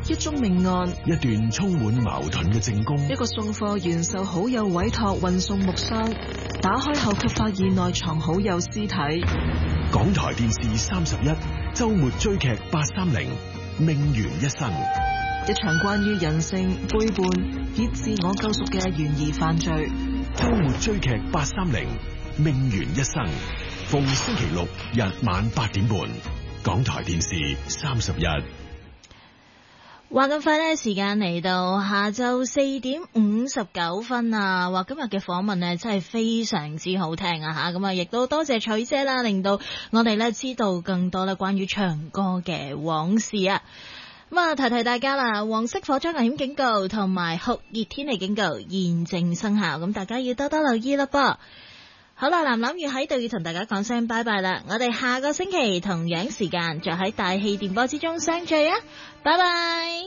一宗命案， 一段充滿矛盾嘅證供， 一個送貨員受好友委託運送木箱，打開後卻發現內藏好友屍體。 港台電視31周末追劇830命懸一生， 一場關於人性背叛以自我救贖嘅懸疑犯罪。 周末追劇830命懸一生，逢星期六日晚8點半，港台電視31。 話咁快呢，時間嚟到下晝4點59分啊！話今日嘅訪問呢真係非常之好聽啊吓，咁啊亦都多謝翠姐啦，令到我哋呢知道更多咧關於唱歌嘅往事啊！咁啊提提大家啦，黃色火災危險警告同埋酷熱天氣警告現正生效，咁大家要多多留意啦噃。好啦，藍藍要喺度要同大家講聲拜拜啦，我哋下個星期同樣時間就喺大氣電波之中相聚啊，拜拜。